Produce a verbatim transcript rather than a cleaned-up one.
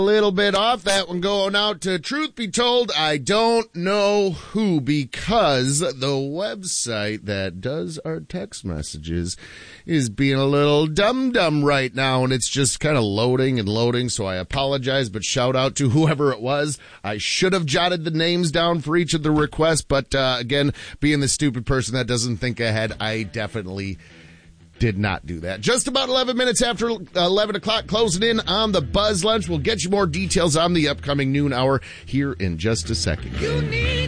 A little bit off. That one going out to, truth be told, I don't know who, because the website that does our text messages is being a little dum-dum right now, and it's just kind of loading and loading, so I apologize, but shout out to whoever it was. I should have jotted the names down for each of the requests, but uh, again, being the stupid person that doesn't think ahead, I definitely did not do that. Just about eleven minutes after eleven o'clock, closing in on the Buzz Lunch. We'll get you more details on the upcoming noon hour here in just a second. You need